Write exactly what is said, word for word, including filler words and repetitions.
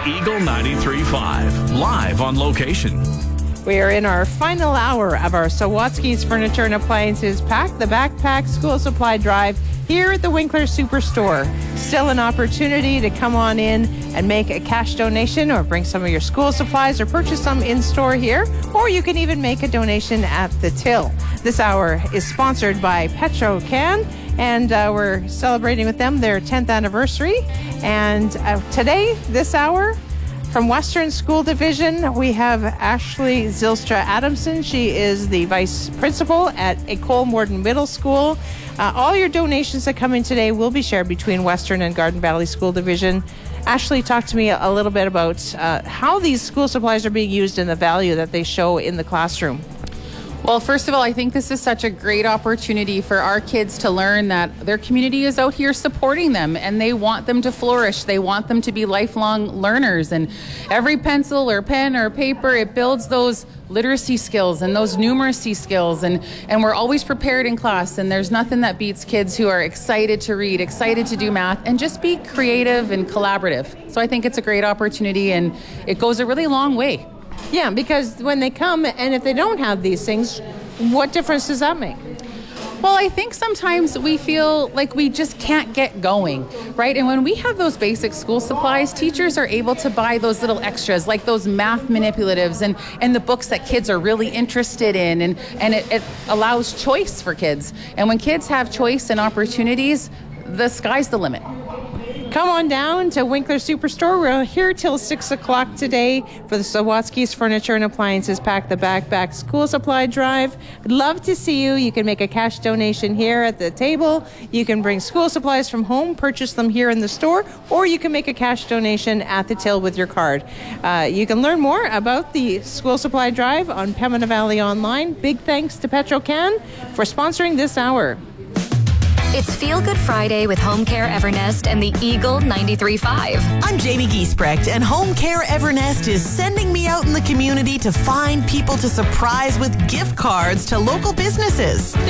Eagle ninety-three point five, live on location. We are in our final hour of our Sawatsky's Furniture and Appliances Pack the Backpack School Supply Drive here at the Winkler Superstore. Still an opportunity to come on in and make a cash donation or bring some of your school supplies or purchase some in-store here, or you can even make a donation at the till. This hour is sponsored by Petro-Can, and uh, we're celebrating with them their tenth anniversary. And uh, today, this hour, from Western School Division, we have Ashley Zylstra Adamson. She is the vice principal at École Morden Middle School. Uh, all your donations that come in today will be shared between Western and Garden Valley School Division. Ashley, talk to me a, a little bit about uh, how these school supplies are being used and the value that they show in the classroom. Well, first of all, I think this is such a great opportunity for our kids to learn that their community is out here supporting them and they want them to flourish. They want them to be lifelong learners. And every pencil or pen or paper, it builds those literacy skills and those numeracy skills. And, and we're always prepared in class. And there's nothing that beats kids who are excited to read, excited to do math, and just be creative and collaborative. So I think it's a great opportunity and it goes a really long way. Yeah, because when they come and if they don't have these things, what difference does that make? Well, I think sometimes we feel like we just can't get going, right? And when we have those basic school supplies, teachers are able to buy those little extras, like those math manipulatives and, and the books that kids are really interested in, and, and it, it allows choice for kids. And when kids have choice and opportunities, the sky's the limit. Come on down to Winkler Superstore. We're here till six o'clock today for the Sawatsky's Furniture and Appliances Pack the Backpack School Supply Drive. I'd love to see you. You can make a cash donation here at the table. You can bring school supplies from home, purchase them here in the store, or you can make a cash donation at the till with your card. Uh, you can learn more about the School Supply Drive on Pembina Valley Online. Big thanks to Petro-Can for sponsoring this hour. It's Feel Good Friday with Home Care Evernest and the Eagle ninety-three point five. I'm Jamie Giesbrecht, and Home Care Evernest is sending me out in the community to find people to surprise with gift cards to local businesses.